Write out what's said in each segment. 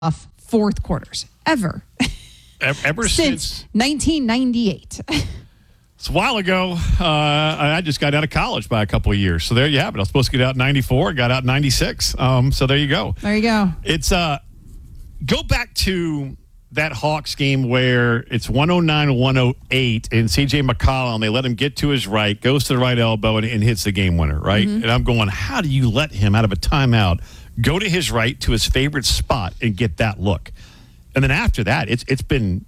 off fourth quarters ever. Ever since 1998. It's a while ago. I just got out of college by a couple of years. So there you have it. I was supposed to get out in 94, got out in 96. So there you go. There you go. It's go back to that Hawks game where it's 109-108 and CJ McCollum, they let him get to his right, goes to the right elbow and hits the game winner, right? Mm-hmm. And I'm going, how do you let him out of a timeout go to his right to his favorite spot and get that look? And then after that, it's been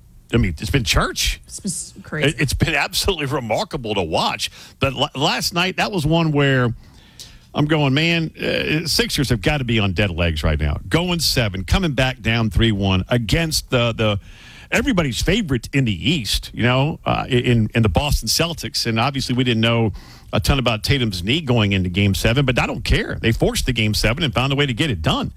church. It's been crazy. It's been absolutely remarkable to watch. But last night, that was one where I'm going, man, Sixers have got to be on dead legs right now. Going 7, coming back down 3-1 against the everybody's favorite in the East, in the Boston Celtics. And obviously we didn't know a ton about Tatum's knee going into Game 7, but I don't care. They forced the Game 7 and found a way to get it done.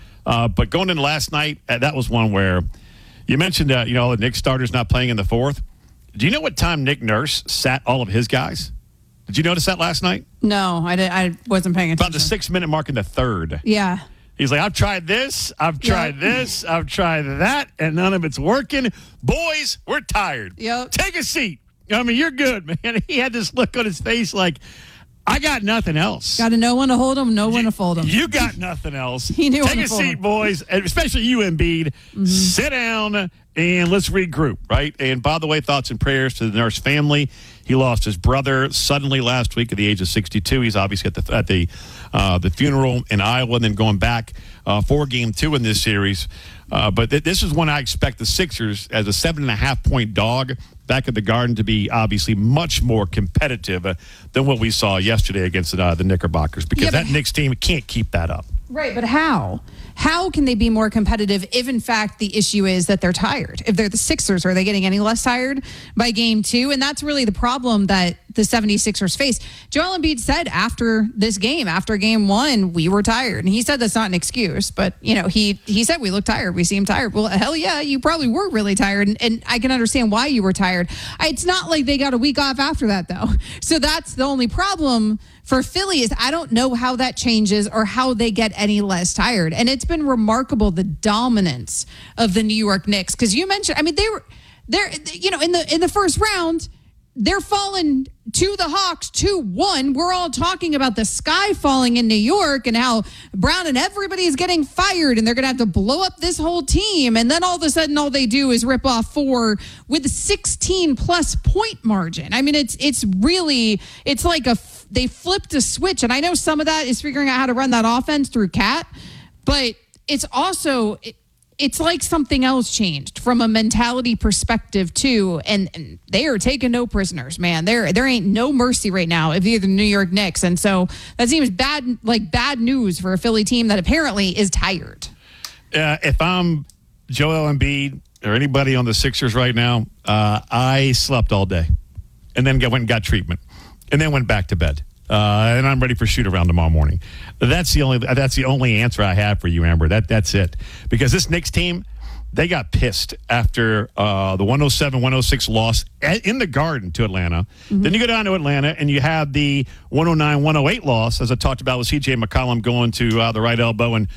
But going into last night, that was one where you mentioned, the Knicks starters not playing in the fourth. Do you know what time Nick Nurse sat all of his guys? Did you notice that last night? No, I wasn't paying attention. About the 6-minute mark in the third. Yeah. He's like, I've tried this, I've tried this, I've tried that, and none of it's working. Boys, we're tired. Yep. Take a seat. I mean, you're good, man. He had this look on his face like, I got nothing else. Got to know when to hold him, know when to fold him. You got nothing else. He knew Take a seat, boys, and especially you, Embiid. Mm-hmm. Sit down and let's regroup, right? And by the way, thoughts and prayers to the Nurse family. He lost his brother suddenly last week at the age of 62. He's obviously at the funeral in Iowa, and then going back for Game 2 in this series. But this is one I expect the Sixers as a 7.5-point dog back at the Garden to be obviously much more competitive than what we saw yesterday against the Knickerbockers, because that Knicks team can't keep that up. Right, but how? How can they be more competitive if, in fact, the issue is that they're tired? If they're the Sixers, are they getting any less tired by Game 2? And that's really the problem that the 76ers face. Joel Embiid said after this game, after Game 1, we were tired. And he said that's not an excuse, but, he said we look tired. We seem tired. Well, hell yeah, you probably were really tired. And I can understand why you were tired. It's not like they got a week off after that, though. So that's the only problem for Philly is I don't know how that changes or how they get any less tired. And it's been remarkable, the dominance of the New York Knicks. Because you mentioned, they're in the first round, they're falling to the Hawks 2-1. We're all talking about the sky falling in New York and how Brown and everybody is getting fired and they're going to have to blow up this whole team. And then all of a sudden, all they do is rip off 4 with a 16-plus point margin. I mean, it's like they flipped a switch. And I know some of that is figuring out how to run that offense through Cat, but it's also it's like something else changed from a mentality perspective too, and they are taking no prisoners, man. There ain't no mercy right now if you're the New York Knicks, and so that seems bad news for a Philly team that apparently is tired. If I'm Joel Embiid or anybody on the Sixers right now, I slept all day, and then went and got treatment, and then went back to bed. And I'm ready for shoot around tomorrow morning. That's the only answer I have for you, Amber. That's it. Because this Knicks team, they got pissed after the 107-106 loss in the Garden to Atlanta. Mm-hmm. Then you go down to Atlanta and you have the 109-108 loss, as I talked about with C.J. McCollum going to the right elbow and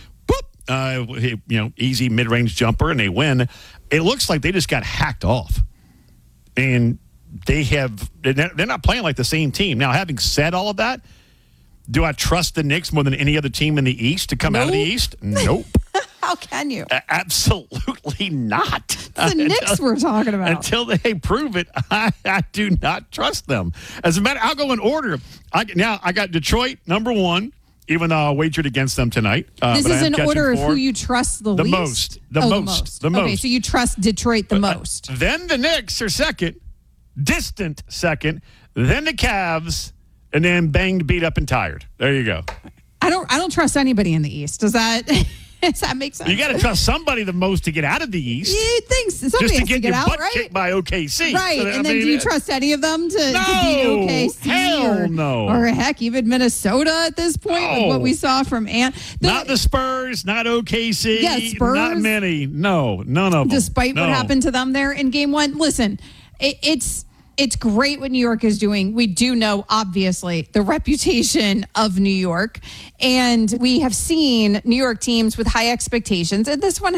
boop, easy mid-range jumper, and they win. It looks like they just got hacked off. And they're not playing like the same team. Now, having said all of that, do I trust the Knicks more than any other team in the East to come out of the East? Nope. How can you? Absolutely not. It's the Knicks we're talking about. Until they prove it, I do not trust them. As a matter, I'll go in order. I got Detroit, number 1, even though I wagered against them tonight. This is in order of who you trust the least? The most. Okay, so you trust Detroit the most. Then the Knicks are second. Distant second, then the Cavs, and then banged, beat up, and tired. There you go. I don't trust anybody in the East. Does that make sense? You got to trust somebody the most to get out of the East. You think somebody just to has get to get your out, butt right? kicked by OKC. Right, so, and then do you trust any of them to beat OKC? Hell no. Or heck, even Minnesota at this point with what we saw from Ant. Not the Spurs, not OKC. Yeah, Spurs. Not many. No, none of them. Despite what happened to them there in Game 1. Listen, it's it's great what New York is doing. We do know, obviously, the reputation of New York. And we have seen New York teams with high expectations. And this one